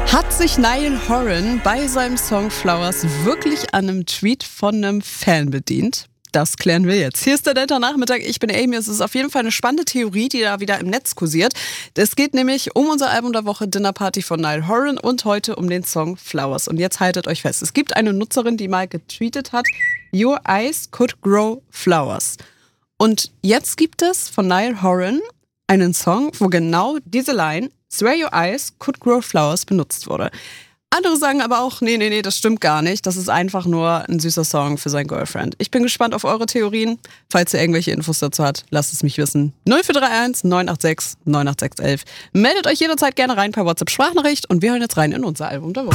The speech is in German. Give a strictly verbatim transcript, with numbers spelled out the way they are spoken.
Hat sich Niall Horan bei seinem Song Flowers wirklich an einem Tweet von einem Fan bedient? Das klären wir jetzt. Hier ist der Delta Nachmittag. Ich bin Amy. Es ist auf jeden Fall eine spannende Theorie, die da wieder im Netz kursiert. Es geht nämlich um unser Album der Woche Dinner Party von Niall Horan und heute um den Song Flowers. Und jetzt haltet euch fest. Es gibt eine Nutzerin, die mal getweetet hat, Your eyes could grow flowers. Und jetzt gibt es von Niall Horan einen Song, wo genau diese Line, Swear your eyes could grow flowers, benutzt wurde. Andere sagen aber auch, nee, nee, nee, das stimmt gar nicht. Das ist einfach nur ein süßer Song für sein Girlfriend. Ich bin gespannt auf eure Theorien. Falls ihr irgendwelche Infos dazu habt, lasst es mich wissen. null vier drei eins neun acht sechs neun acht sechs eins. Meldet euch jederzeit gerne rein per WhatsApp-Sprachnachricht und wir hören jetzt rein in unser Album der Woche.